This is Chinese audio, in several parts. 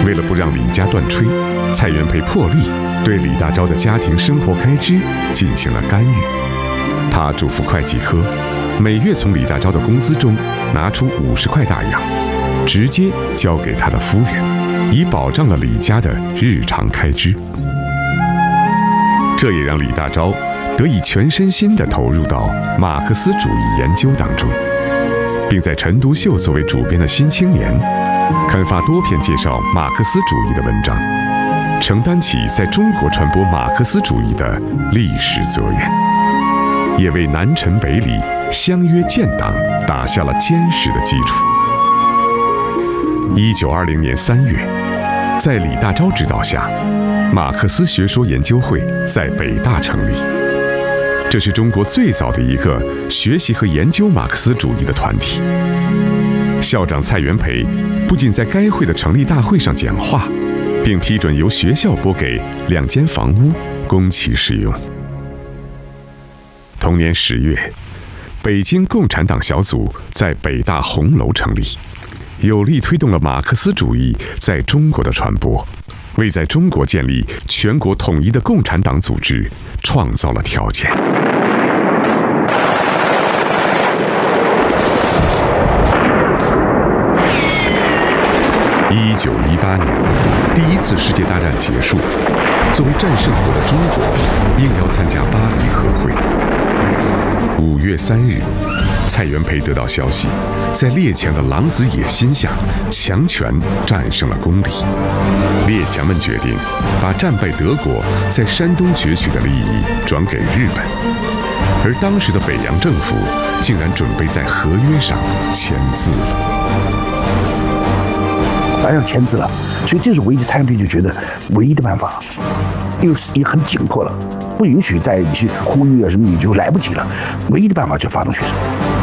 为了不让李家断炊，蔡元培破例对李大钊的家庭生活开支进行了干预。他嘱咐会计科，每月从李大钊的工资中拿出50块大洋，直接交给他的夫人，以保障了李家的日常开支。这也让李大钊得以全身心地投入到马克思主义研究当中，并在陈独秀作为主编的《新青年》刊发多篇介绍马克思主义的文章，承担起在中国传播马克思主义的历史责任，也为南陈北李相约建党打下了坚实的基础。1920年3月，在李大钊指导下，马克思学说研究会在北大成立。这是中国最早的一个学习和研究马克思主义的团体。校长蔡元培不仅在该会的成立大会上讲话，并批准由学校拨给2间房屋供其使用。同年10月，北京共产党小组在北大红楼成立，有力推动了马克思主义在中国的传播，为在中国建立全国统一的共产党组织创造了条件。1918年，第1次世界大战结束，作为战胜国的中国应邀参加巴黎和会。5月3日，蔡元培得到消息，在列强的狼子野心下，强权战胜了公理。列强们决定把战败德国在山东攫取的利益转给日本，而当时的北洋政府竟然准备在合约上签字了。 要签字了，所以这时候危机蔡元培就觉得唯一的办法，因为也很紧迫了，不允许再去呼吁啊什么，你就来不及了。唯一的办法就发动学生。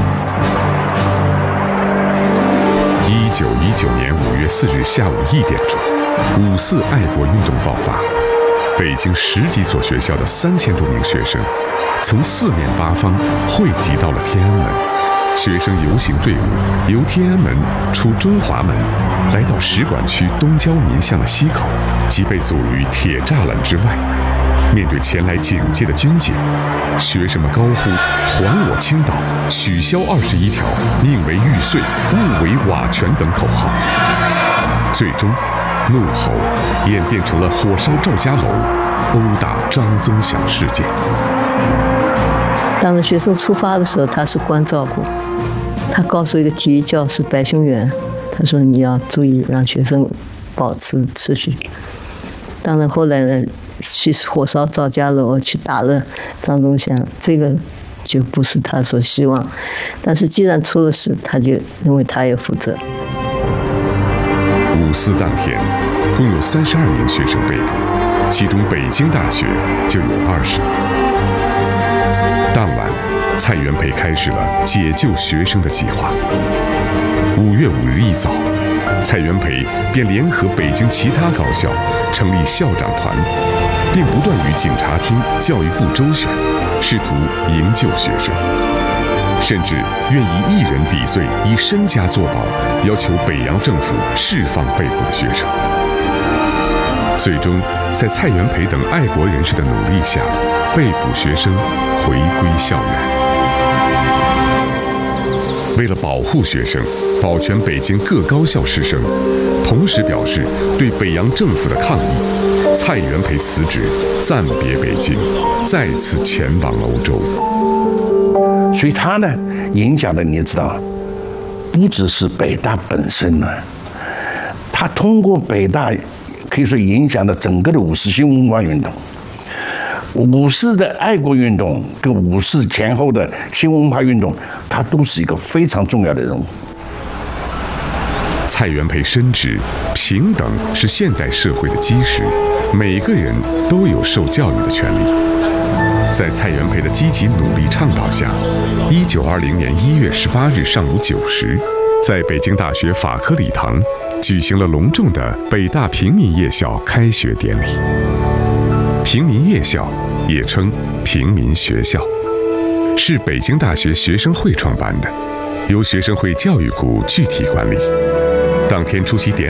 1919年5月4日下午1点钟，5·4爱国运动爆发，北京10几所学校的3000多名学生，从4面8方汇集到了天安门。学生游行队伍由天安门出中华门，来到使馆区东交民巷的西口，即被阻于铁栅栏之外。面对前来警戒的军警，学生们高呼“还我青岛”、“取消21条”、“宁为玉碎，勿为瓦全”等口号。最终，怒吼演变成了火烧赵家楼、殴打张宗祥事件。 当学生出发的时候，他是关照过，他告诉一个体育教师白雄元，他说你要注意让学生保持秩序。当然后来呢，去火烧赵家楼，去打了张宗祥，这个就不是他所希望。但是既然出了事，他就认为他也负责。 5·4当天，共有32名学生被捕，其中北京大学就有20名。当晚，蔡元培开始了解救学生的计划。5月5日一早，蔡元培便联合北京其他高校成立校长团，并不断与警察厅、教育部周旋，试图营救学生，甚至愿以一人抵罪，以身家作保，要求北洋政府释放被捕的学生。最终，在蔡元培等爱国人士的努力下，被捕学生回归校园。为了保护学生，保全北京各高校师生，同时表示对北洋政府的抗议，蔡元培辞职，暂别北京，再次前往欧洲。 所以他呢，影响的你也知道，不只是北大本身呢，他通过北大可以说影响了整个的五四新文化运动。五四的爱国运动跟五四前后的新文化运动，它都是一个非常重要的人物。 蔡元培深知，平等是现代社会的基石，每个人都有受教育的权利。在蔡元培的积极努力倡导下，1920年1月18日上午9时，在北京大学法科礼堂举行了隆重的北大平民夜校开学典礼。平民夜校也称平民学校，是北京大学学生会创办的，由学生会教育股具体管理。当天出席典礼